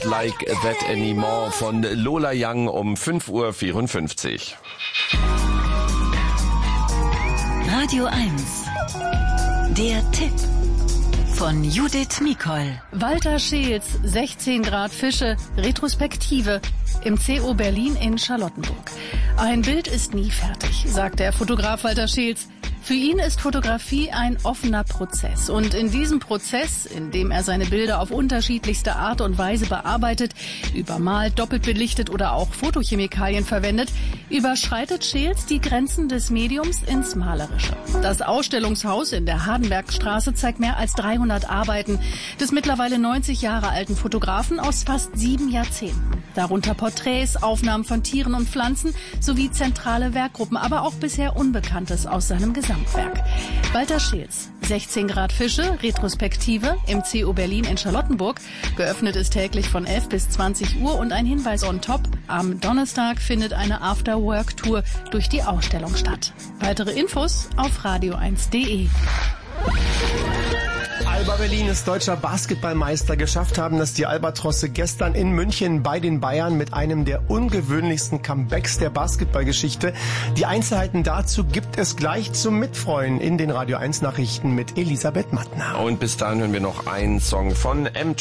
Not Like That Anymore von Lola Young um 5:54 Uhr. Radio 1. Der Tipp von Judith Mikol. Walter Scheels, 16 Grad Fische, Retrospektive im CO Berlin in Charlottenburg. Ein Bild ist nie fertig, sagt der Fotograf Walter Scheels. Für ihn ist Fotografie ein offener Prozess. Und in diesem Prozess, in dem er seine Bilder auf unterschiedlichste Art und Weise bearbeitet, übermalt, doppelt belichtet oder auch Fotochemikalien verwendet, überschreitet Scheels die Grenzen des Mediums ins Malerische. Das Ausstellungshaus in der Hardenbergstraße zeigt mehr als 300 Arbeiten des mittlerweile 90 Jahre alten Fotografen aus fast 7 Jahrzehnten. Darunter Porträts, Aufnahmen von Tieren und Pflanzen sowie zentrale Werkgruppen, aber auch bisher Unbekanntes aus seinem Gesamtwerk. Walter Scheels, 16 Grad Fische, Retrospektive im CO Berlin in Charlottenburg. Geöffnet ist täglich von 11 bis 20 Uhr und ein Hinweis on top. Am Donnerstag findet eine After-Work-Tour durch die Ausstellung statt. Weitere Infos auf radio1.de. Alba Berlin ist deutscher Basketballmeister. Geschafft haben das die Albatrosse gestern in München bei den Bayern mit einem der ungewöhnlichsten Comebacks der Basketballgeschichte. Die Einzelheiten dazu gibt es gleich zum Mitfreuen in den Radio 1 Nachrichten mit Elisabeth Mattner. Und bis dahin hören wir noch einen Song von M.